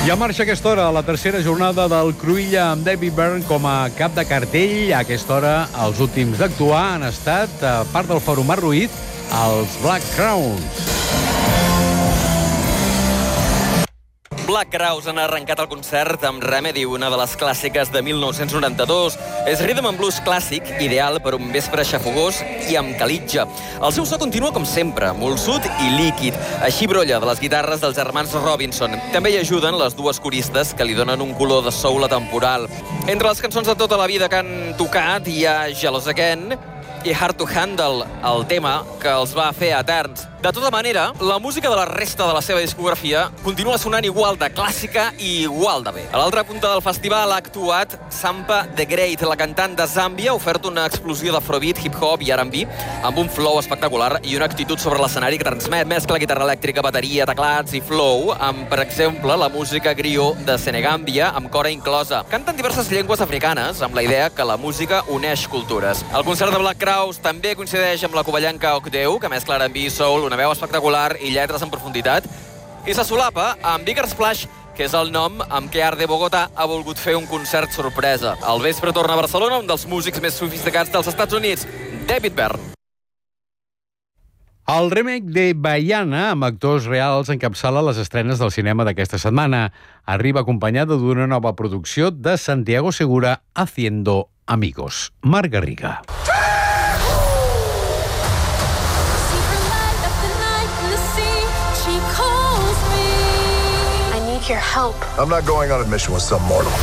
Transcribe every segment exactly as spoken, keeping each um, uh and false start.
Ja marxa a aquesta hora la tercera jornada del Cruïlla amb David Byrne com a cap de cartell. A aquesta hora els últims d'actuar han estat, a part del Fòrum Arruït, els Black Crowes. Black Crowes han arrencat el concert amb Remedy, una de les clàssiques de mil nou-cents noranta-dos. És rhythm and blues clàssic, ideal per un vespre xafogós i amb calitja. El seu so continua com sempre, molsut i líquid. Així brolla de les guitarres dels germans Robinson. També hi ajuden les dues coristes que li donen un color de soul atemporal. Entre les cançons de tota la vida que han tocat hi ha Jealous Again i Hard to Handle, el tema que els va fer eterns. De tota manera, la música de la resta de la seva discografia continua sonant igual de clàssica i igual de bé. A l'altra punta del festival ha actuat Sampa the Great, la cantant de Zàmbia, ha ofert una explosió d'afrobeat, hip-hop i R and B amb un flow espectacular i una actitud sobre l'escenari que transmet mescla guitarra elèctrica, bateria, teclats i flow amb, per exemple, la música griot de Senegàmbia amb cora inclosa. Canten diverses llengües africanes amb la idea que la música uneix cultures. El concert de Black Crowes també coincideix amb la covellanca Ocdeu, que mescla R and B, soul, una veu espectacular i lletres en profunditat, i se solapa amb Bigger Splash, que és el nom amb què Art de Bogotà ha volgut fer un concert sorpresa. Al vespre torna a Barcelona un dels músics més sofisticats dels Estats Units, David Byrne. El remake de Baiana, amb actors reals, encapçala les estrenes del cinema d'aquesta setmana. Arriba acompanyada d'una nova producció de Santiago Segura, Haciendo Amigos. Marc Garriga. Your help. I'm not going on a mission with some mortal.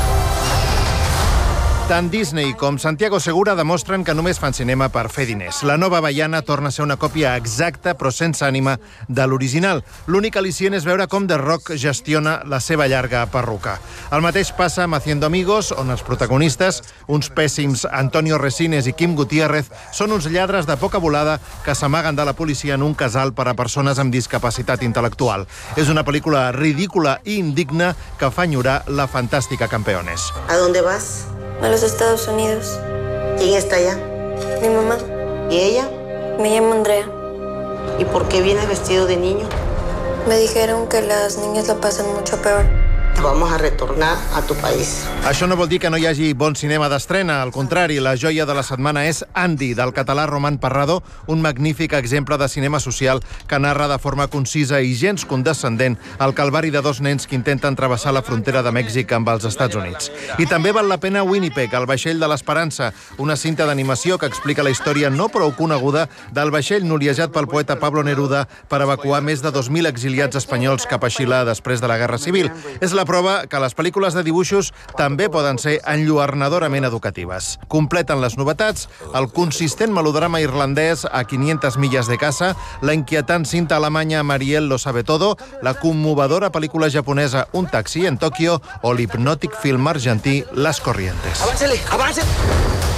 Tant Disney com Santiago Segura demostren que només fan cinema per fer diners. La nova Baiana torna a ser una còpia exacta, però sense ànima, de l'original. L'únic al·licient és veure com The Rock gestiona la seva llarga perruca. El mateix passa amb Haciendo Amigos, on els protagonistes, uns pèssims Antonio Resines i Kim Gutiérrez, són uns lladres de poca volada que s'amaguen de la policia en un casal per a persones amb discapacitat intel·lectual. És una pel·lícula ridícula i indigna que fa enyorar la fantàstica Campeones. ¿A dónde vas? A los Estados Unidos. ¿Quién está allá? Mi mamá. ¿Y ella? Me llamo Andrea. ¿Y por qué vienes vestido de niño? Me dijeron que las niñas la pasan mucho peor. Vamos a retornar a tu país. Això no vol dir que no hi hagi bon cinema d'estrena. Al contrari, la joia de la setmana és Andy, del català Roman Parrado, un magnífic exemple de cinema social que narra de forma concisa i gens condescendent el calvari de dos nens que intenten travessar la frontera de Mèxic amb els Estats Units. I també val la pena Winnipeg, el vaixell de l'Esperança, una cinta d'animació que explica la història no prou coneguda del vaixell noliejat pel poeta Pablo Neruda per evacuar més de dos mil exiliats espanyols cap a Xile després de la Guerra Civil. És la prova que les pel·lícules de dibuixos també poden ser enlluernadorament educatives. Completen les novetats el consistent melodrama irlandès A quinientas millas de casa, la inquietant cinta alemanya Mariel lo sabe todo, la commovedora pel·lícula japonesa Un taxi en Tòquio o l'hipnòtic film argentí Las Corrientes. Avancen-li, avancen!